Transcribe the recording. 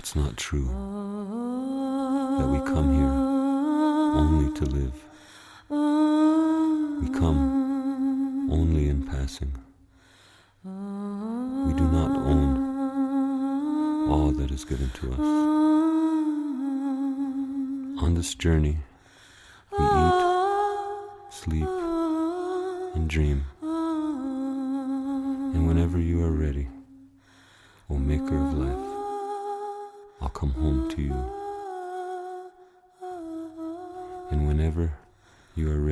It's not true that we come here only to live. We come only in passing. We do not own all that is given to us. On this journey, we eat, sleep, and dream. And whenever you are ready, O Maker of life, I'll come home to you. And whenever you are